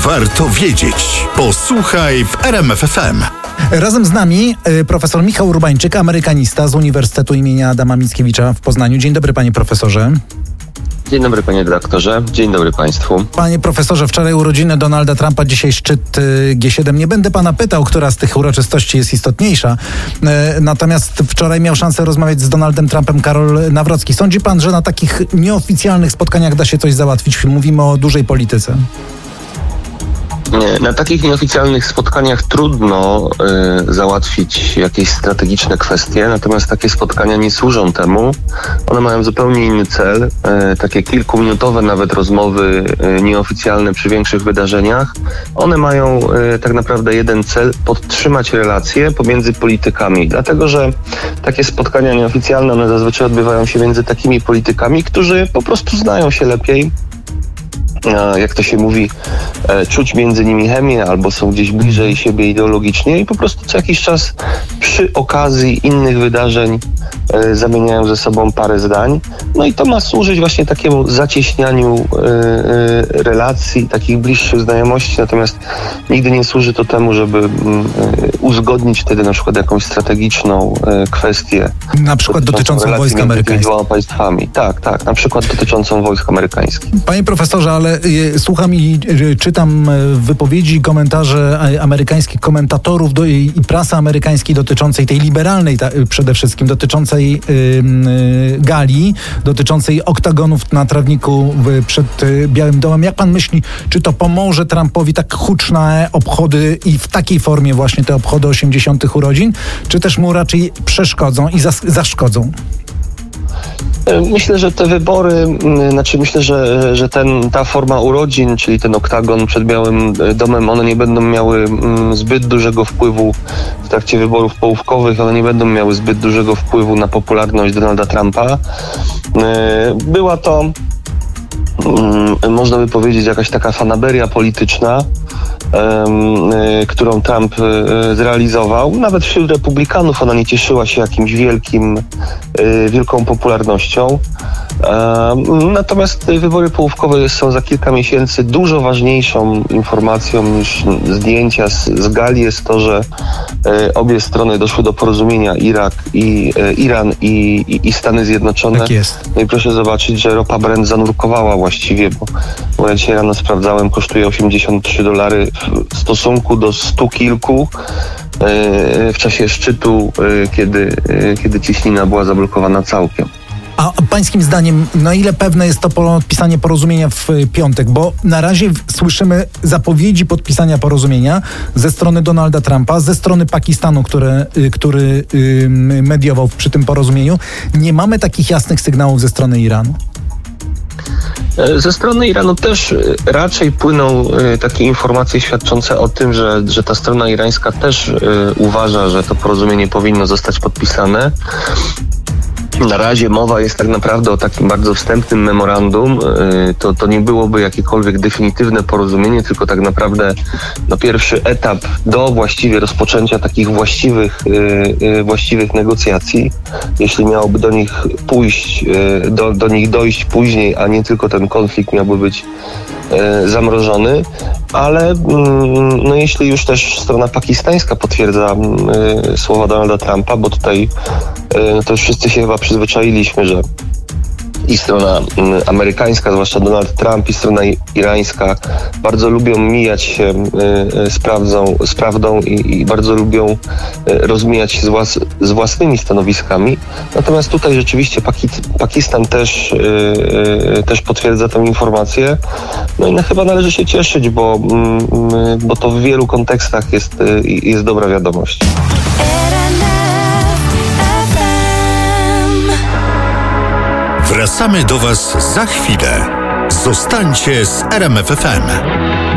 warto wiedzieć. Posłuchaj w RMF FM. Razem z nami profesor Michał Urbańczyk, amerykanista z Uniwersytetu imienia Adama Mickiewicza w Poznaniu. Dzień dobry, panie profesorze. Dzień dobry, panie redaktorze. Dzień dobry państwu. Panie profesorze, wczoraj urodziny Donalda Trumpa, dzisiaj szczyt G7. Nie będę pana pytał, która z tych uroczystości jest istotniejsza. Natomiast wczoraj miał szansę rozmawiać z Donaldem Trumpem Karol Nawrocki. Sądzi pan, że na takich nieoficjalnych spotkaniach da się coś załatwić? Mówimy o dużej polityce. Na takich nieoficjalnych spotkaniach trudno załatwić jakieś strategiczne kwestie, natomiast takie spotkania nie służą temu. One mają zupełnie inny cel. Takie kilkuminutowe nawet rozmowy nieoficjalne przy większych wydarzeniach, one mają tak naprawdę jeden cel: podtrzymać relacje pomiędzy politykami. Dlatego, że takie spotkania nieoficjalne, one zazwyczaj odbywają się między takimi politykami, którzy po prostu znają się lepiej. Jak to się mówi, czuć między nimi chemię, albo są gdzieś bliżej siebie ideologicznie i po prostu co jakiś czas przy okazji innych wydarzeń zamieniają ze sobą parę zdań. No i to ma służyć właśnie takiemu zacieśnianiu relacji, takich bliższych znajomości, natomiast nigdy nie służy to temu, żeby uzgodnić wtedy na przykład jakąś strategiczną kwestię. Na przykład dotyczącą wojsk amerykańskich. Dwoma państwami. Tak, na przykład dotyczącą wojsk amerykańskich. Panie profesorze, ale słucham i czytam wypowiedzi i komentarze amerykańskich komentatorów i prasy amerykańskiej dotyczącej tej liberalnej przede wszystkim, dotyczącej gali, dotyczącej oktagonów na trawniku przed Białym Domem. Jak pan myśli, czy to pomoże Trumpowi tak huczne obchody i w takiej formie właśnie te obchody 80. urodzin, czy też mu raczej przeszkodzą i zaszkodzą? Myślę, że te wybory, myślę, że ta forma urodzin, czyli ten oktagon przed Białym Domem, one nie będą miały zbyt dużego wpływu w trakcie wyborów połówkowych, one nie będą miały zbyt dużego wpływu na popularność Donalda Trumpa. Była to, można by powiedzieć, jakaś taka fanaberia polityczna, którą Trump zrealizował. Nawet wśród republikanów ona nie cieszyła się jakimś wielką popularnością. Natomiast wybory połówkowe są za kilka miesięcy. Dużo ważniejszą informacją niż zdjęcia z gali jest to, że obie strony doszły do porozumienia, Iran i Stany Zjednoczone. Tak jest. No i proszę zobaczyć, że ropa Brent zanurkowała właściwie, bo ja dzisiaj rano sprawdzałem, kosztuje $83 w stosunku do 100 kilku w czasie szczytu, kiedy ciśnina była zablokowana całkiem. A pańskim zdaniem, na ile pewne jest to podpisanie porozumienia w piątek? Bo na razie słyszymy zapowiedzi podpisania porozumienia ze strony Donalda Trumpa, ze strony Pakistanu, który mediował przy tym porozumieniu. Nie mamy takich jasnych sygnałów ze strony Iranu. Ze strony Iranu też raczej płyną takie informacje świadczące o tym, że ta strona irańska też uważa, że to porozumienie powinno zostać podpisane. Na razie mowa jest tak naprawdę o takim bardzo wstępnym memorandum. To nie byłoby jakiekolwiek definitywne porozumienie, tylko tak naprawdę pierwszy etap do właściwie rozpoczęcia takich właściwych negocjacji. Jeśli miałoby do nich pójść, do nich dojść później, a nie tylko ten konflikt miałby być zamrożony, ale jeśli już też strona pakistańska potwierdza słowa Donalda Trumpa, bo tutaj to już wszyscy się chyba przyzwyczailiśmy, że i strona amerykańska, zwłaszcza Donald Trump, i strona irańska bardzo lubią mijać się z prawdą i bardzo lubią rozmijać się z własnymi stanowiskami. Natomiast tutaj rzeczywiście Pakistan też potwierdza tę informację. No i chyba należy się cieszyć, bo to w wielu kontekstach jest dobra wiadomość. Wracamy do Was za chwilę. Zostańcie z RMF FM.